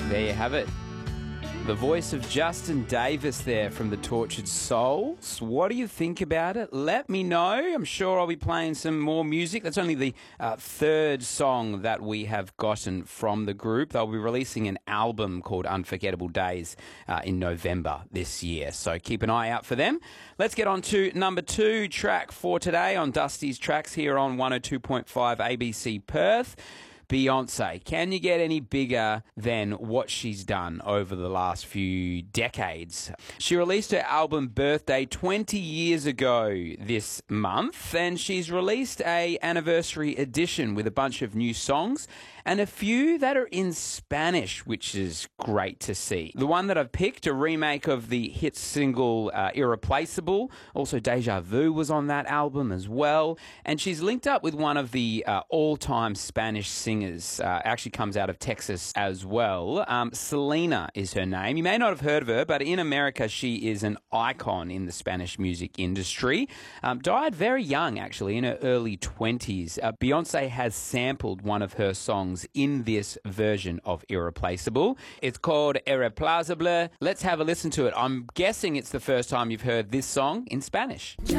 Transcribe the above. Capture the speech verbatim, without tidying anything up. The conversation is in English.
There you have it. The voice of Justin Davis there from the Tortured Souls. What do you think about it? Let me know. I'm sure I'll be playing some more music. That's only the uh, third song that we have gotten from the group. They'll be releasing an album called Unforgettable Days uh, in November this year. So keep an eye out for them. Let's get on to number two track for today on Dusty's Tracks here on one oh two point five A B C Perth. Beyonce. Can you get any bigger than what she's done over the last few decades? She released her album Birthday twenty years ago this month, and she's released a anniversary edition with a bunch of new songs and a few that are in Spanish, which is great to see. The one that I've picked, a remake of the hit single uh, Irreplaceable. Also Deja Vu was on that album as well. And she's linked up with one of the uh, all-time Spanish singers. Uh, actually comes out of Texas as well. Um, Selena is her name. You may not have heard of her, but in America she is an icon in the Spanish music industry. Um, died very young, actually, in her early twenties. Uh, Beyonce has sampled one of her songs in this version of Irreplaceable. It's called Irreplaceable. Let's have a listen to it. I'm guessing it's the first time you've heard this song in Spanish.